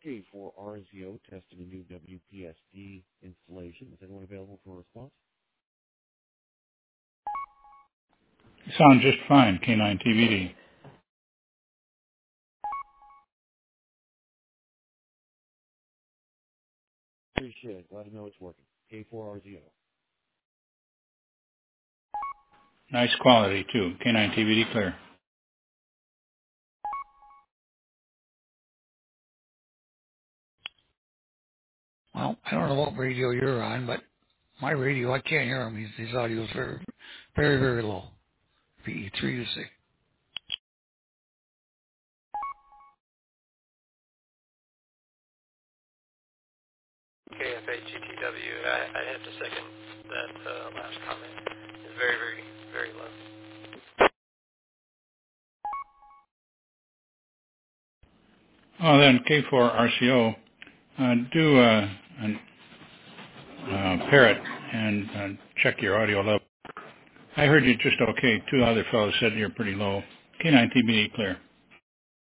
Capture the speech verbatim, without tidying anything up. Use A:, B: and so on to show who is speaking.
A: K four R Z O testing a new W P S D installation. Is anyone available for a response?
B: Sound just fine, K nine T V D.
A: Appreciate it. Glad to know it's working. K four R Z O.
B: Nice quality, too. K nine T V D clear.
C: Well, I don't know what radio you're on, but my radio, I can't hear him. His, his audio is very, very, very low. P E three to C.
D: K F A G T W, I, I have to second that uh, last comment. It's very, very, very low.
B: Oh, then K four R C O, uh, do uh, an, uh, parrot and uh, check your audio level. I heard you just okay. Two other fellows said you're pretty low. K nine T V D clear.